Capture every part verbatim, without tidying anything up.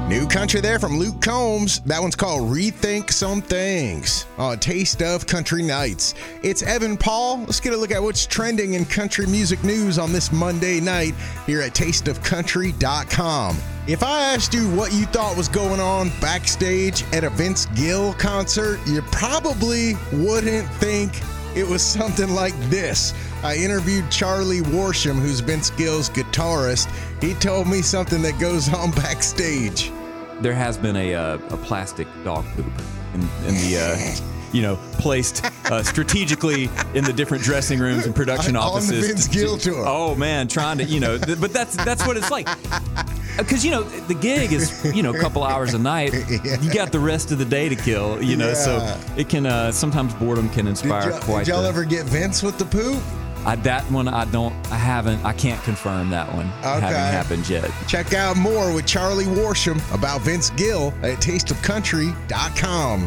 New country there from Luke Combs. That one's called Rethink Some Things on Taste of Country Nights. It's Evan Paul. Let's get a look at what's trending in country music news on this Monday night here at taste of country dot com. If I asked you what you thought was going on backstage at a Vince Gill concert, you probably wouldn't think it was something like this. I interviewed Charlie Worsham, who's Vince Gill's guitarist. He told me something that goes on backstage. There has been a, uh, a plastic dog poop in, in the, uh, you know, placed uh, strategically in the different dressing rooms and production on offices. On the Vince Gill tour. Oh, man, trying to, you know, th- but that's that's what it's like. Because, you know, the gig is, you know, a couple hours a night. Yeah. You got the rest of the day to kill, you know, yeah. So it can, uh, sometimes boredom can inspire did quite Did y'all the, ever get Vince with the poop? I, that one, I don't, I haven't, I can't confirm that one. Okay. Having happened yet. Check out more with Charlie Worsham about Vince Gill at taste of country dot com.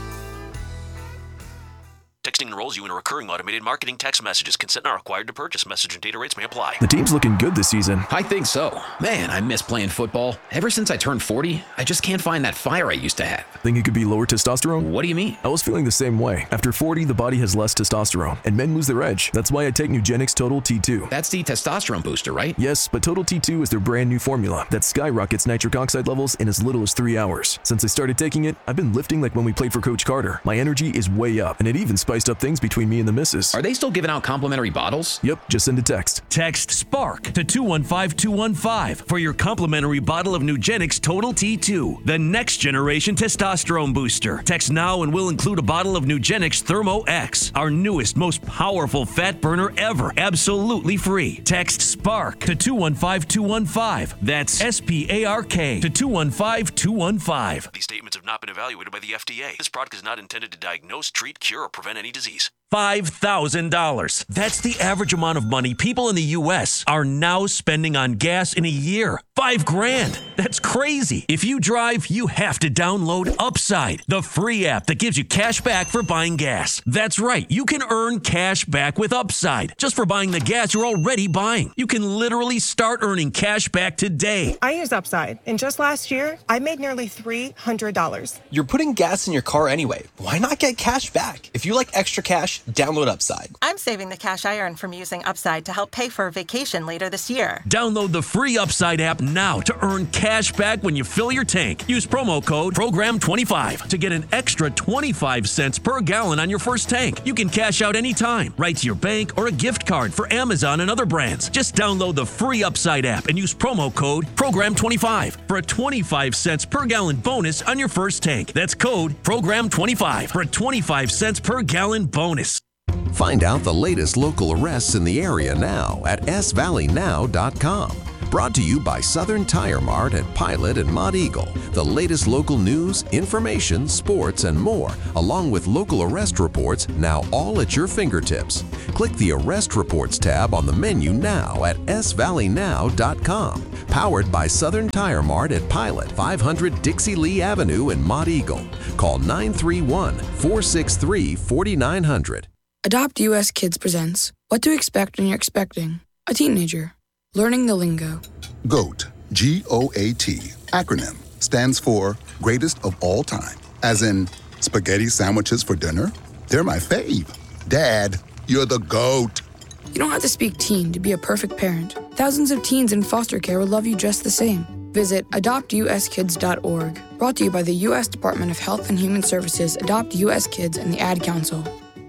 Texting enrolls you in a recurring automated marketing text messages. Consent not required to purchase. Message and data rates may apply. The team's looking good this season. I think so. Man, I miss playing football. Ever since I turned forty, I just can't find that fire I used to have. Think it could be lower testosterone? What do you mean? I was feeling the same way. After forty, the body has less testosterone, and men lose their edge. That's why I take Nugenix Total T two. That's the testosterone booster, right? Yes, but Total T two is their brand new formula that skyrockets nitric oxide levels in as little as three hours. Since I started taking it, I've been lifting like when we played for Coach Carter. My energy is way up, and it even spiced up things between me and the missus. Are they still giving out complimentary bottles? Yep, just send a text. Text SPARK to two one five two one five for your complimentary bottle of Nugenix Total T two, the next generation testosterone booster. Text now and we'll include a bottle of Nugenix Thermo X, our newest, most powerful fat burner ever, absolutely free. Text SPARK to two one five two one five. That's S P A R K to two one five two one five. These statements have not been evaluated by the F D A. This product is not intended to diagnose, treat, cure, or prevent any disease. five thousand dollars. That's the average amount of money people in the U S are now spending on gas in a year. Five grand. That's crazy. If you drive, you have to download Upside, the free app that gives you cash back for buying gas. That's right. You can earn cash back with Upside just for buying the gas you're already buying. You can literally start earning cash back today. I use Upside, and just last year, I made nearly three hundred dollars. You're putting gas in your car anyway. Why not get cash back? If you like extra cash, download Upside. I'm saving the cash I earn from using Upside to help pay for a vacation later this year. Download the free Upside app now to earn cash back when you fill your tank. Use promo code program twenty-five to get an extra twenty-five cents per gallon on your first tank. You can cash out anytime, right to your bank or a gift card for Amazon and other brands. Just download the free Upside app and use promo code program twenty-five for a twenty-five cents per gallon bonus on your first tank. That's code program twenty-five for a twenty-five cents per gallon bonus. Find out the latest local arrests in the area now at s valley now dot com. Brought to you by Southern Tire Mart at Pilot and Mott Eagle. The latest local news, information, sports, and more, along with local arrest reports, now all at your fingertips. Click the Arrest Reports tab on the menu now at s valley now dot com. Powered by Southern Tire Mart at Pilot, five hundred Dixie Lee Avenue in Mott Eagle. Call nine three one, four six three, four nine zero zero. Adopt U S Kids presents What to Expect When You're Expecting a Teenager. Learning the lingo. GOAT, G O A T, acronym, stands for Greatest of All Time. As in, spaghetti sandwiches for dinner? They're my fave. Dad, you're the GOAT. You don't have to speak teen to be a perfect parent. Thousands of teens in foster care will love you just the same. Visit adopt u s kids dot org. Brought to you by the U S Department of Health and Human Services, Adopt U S Kids, and the Ad Council.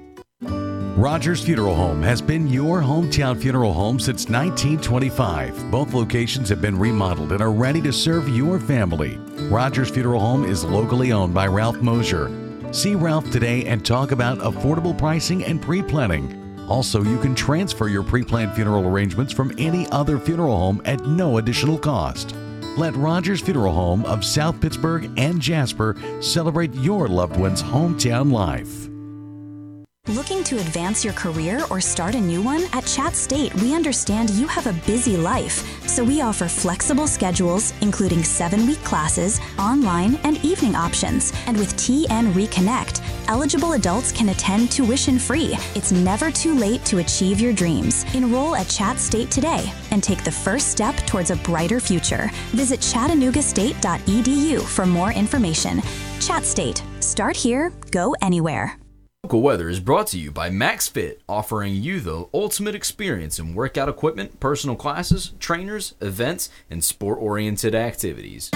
Rogers Funeral Home has been your hometown funeral home since nineteen twenty-five. Both locations have been remodeled and are ready to serve your family. Rogers Funeral Home is locally owned by Ralph Mosier. See Ralph today and talk about affordable pricing and pre-planning. Also, you can transfer your pre-planned funeral arrangements from any other funeral home at no additional cost. Let Rogers Funeral Home of South Pittsburgh and Jasper celebrate your loved one's hometown life. Looking to advance your career or start a new one? At Chat State, we understand you have a busy life, so we offer flexible schedules, including seven-week classes, online, and evening options. And with T N Reconnect, eligible adults can attend tuition-free. It's never too late to achieve your dreams. Enroll at Chat State today and take the first step towards a brighter future. Visit chattanooga state dot e d u for more information. Chat State. Start here, go anywhere. Local weather is brought to you by MaxFit, offering you the ultimate experience in workout equipment, personal classes, trainers, events, and sport-oriented activities.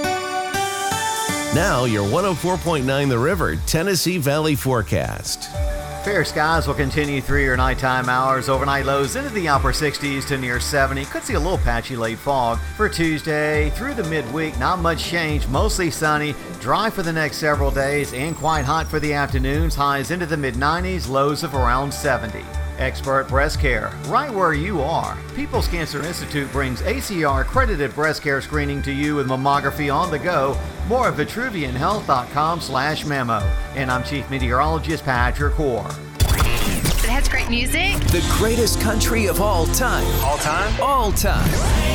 Now your one oh four point nine The River Tennessee Valley forecast. Fair skies will continue through your nighttime hours. Overnight lows into the upper sixties to near seventy. Could see a little patchy late fog. For Tuesday through the midweek, not much change. Mostly sunny, dry for the next several days, and quite hot for the afternoons. Highs into the mid nineties, lows of around seventy. Expert breast care, right where you are. People's Cancer Institute brings A C R accredited breast care screening to you with mammography on the go. More at vitruvian health dot com slash memo. And I'm Chief Meteorologist Patrick Hoare. It has great music. The greatest country of all time. All time? All time.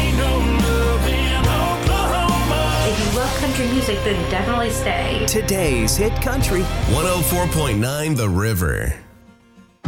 If you love country music, then definitely stay. Today's hit country. one oh four point nine The River.